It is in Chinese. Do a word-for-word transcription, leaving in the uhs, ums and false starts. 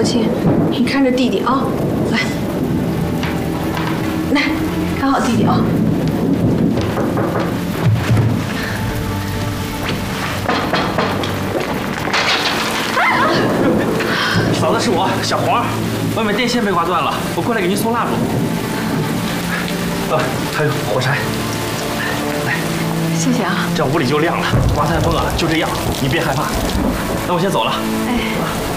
心，你看着弟弟啊，来，来，看好弟弟啊。 嫂子是我，小黄，外面电线被刮断了，我过来给您送蜡烛。呃，还有火柴，来， 谢谢啊。 这样屋里就亮了。刮台风啊，就这样，你别害怕。那我先走了。 哎。